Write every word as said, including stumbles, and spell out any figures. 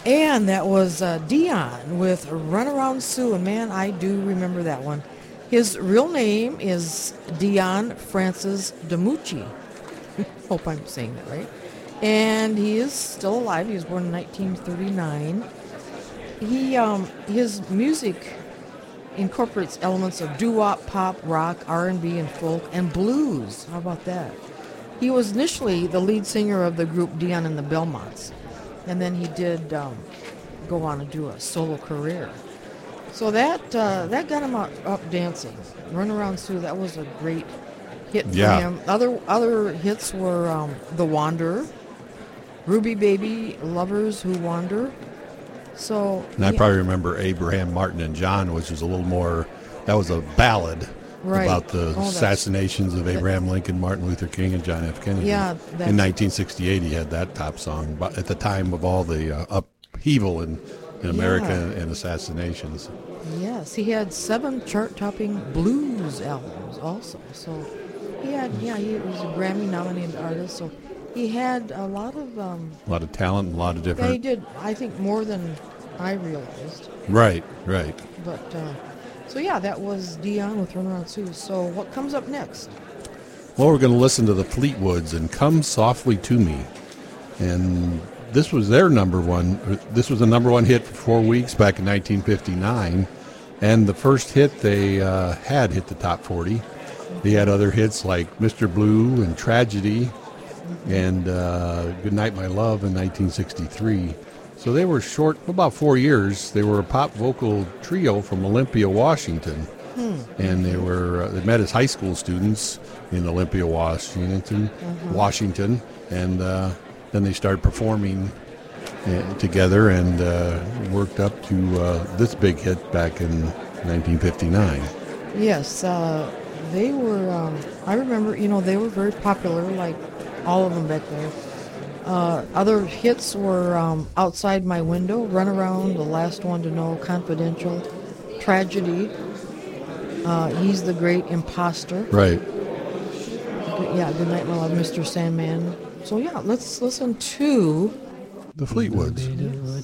And that was uh, Dion with Runaround Sue. And man, I do remember that one. His real name is Dion Francis DiMucci. Hope I'm saying that right. And he is still alive. He was born in nineteen thirty-nine. He, um, his music incorporates elements of doo-wop, pop, rock, R and B, and folk, and blues. How about that? He was initially the lead singer of the group Dion and the Belmonts. And then he did um, go on to do a solo career. So that uh, that got him out, up dancing. Run Around Sue, that was a great hit for yeah. him. Other other hits were um, The Wanderer, Ruby Baby, Lovers Who Wander. So and I probably remember Abraham, Martin, and John, which was a little more, that was a ballad right. about the oh, assassinations of Abraham Lincoln, Martin Luther King, and John F. Kennedy. Yeah, in nineteen sixty-eight, he had that top song, but at the time of all the uh, upheaval in, in America yeah. and assassinations. Yes, he had seven chart-topping blues albums also. So he had, yeah, he was a Grammy-nominated artist. So he had a lot of um, a lot of talent, and a lot of different. Yeah, he did. I think more than I realized. Right, right. But uh, so yeah, that was Dion with Run Around Sue. So what comes up next? Well, we're going to listen to the Fleetwoods and Come Softly to Me, and this was their number one. This was a number one hit for four weeks back in nineteen fifty-nine, and the first hit they uh, had hit the top forty. They had other hits like Mister Blue and Tragedy, and uh, Goodnight My Love in nineteen sixty-three. So they were short, about four years. They were a pop vocal trio from Olympia, Washington. Hmm. And they were uh, they met as high school students in Olympia, Washington, uh-huh. Washington, and uh, then they started performing uh, together and uh, worked up to uh, this big hit back in nineteen fifty-nine. Yes, uh, they were, um, I remember, you know, they were very popular, like all of them back there. Uh, other hits were um, Outside My Window, Run Around, The Last One to Know, Confidential, Tragedy, uh, He's the Great Imposter. Right. Good, yeah, Goodnight My Love, Mister Sandman. So yeah, let's listen to the Fleetwoods.